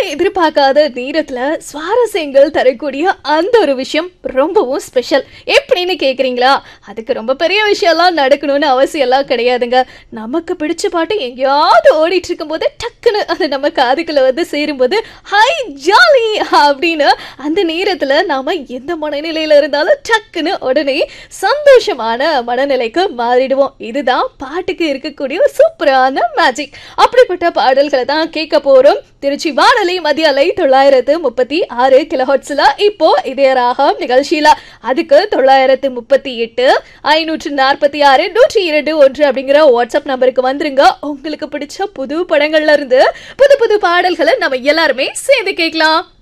எதிர்பார்க்காத நேரத்துல சுவாரஸ்யங்கள் தரக்கூடிய அந்த ஒரு விஷயம் ரொம்பவும் ஸ்பெஷல். எப்படின்னு கேக்குறீங்களா? அதுக்கு ரொம்ப பெரிய விஷயம்லாம் நடக்கணும்னு அவசியம் எல்லாம் கிடையாதுங்க. நமக்கு பிடிச்ச பாட்டு எங்கேயாவது ஓடிட்டு இருக்கும் போது டக்குன்னு அது நம்ம காதுக்குள்ள வந்து சேரும்போது ஹை ஜாலி அப்படின்னு அந்த நேரத்துல நாம எந்த மனநிலையில இருந்தாலும் டக்குன்னு உடனே சந்தோஷமான மனநிலைக்கு மாறிடுவோம். இதுதான் பாட்டுக்கு இருக்கக்கூடிய சூப்பரான மேஜிக். அப்படிப்பட்ட பாடல்களை தான் கேட்க போறோம். திருச்சி வானொலி மத்திய அலை 936 கிலோஹெர்ட்ஸ்ல இப்போ இதய ராகம் நிகழ்ச்சியில. அதுக்கு 938 546 102 அப்படிங்கிற வாட்ஸ்அப் நம்பருக்கு வந்துருங்க. உங்களுக்கு பிடிச்ச புது படங்கள்ல இருந்து புது புது பாடல்களை நம்ம எல்லாருமே சேர்ந்து கேட்கலாம்.